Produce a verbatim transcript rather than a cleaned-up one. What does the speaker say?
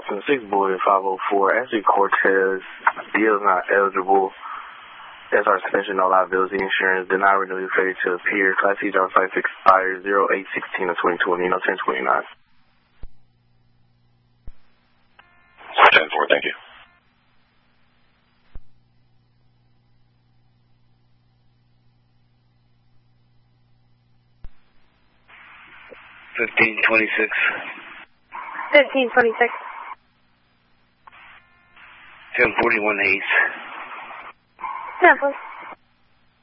Boston, six Boy five oh four. Ashley Cortez, deal not eligible. S R suspension, no liability insurance. Did not renew your failure to appear. Class C driver's license expires zero eight sixteen of twenty twenty, no ten twenty-nine. ten four, thank you. Fifteen twenty-six. Fifteen twenty-six. Ten forty-one Hayes. ten, please.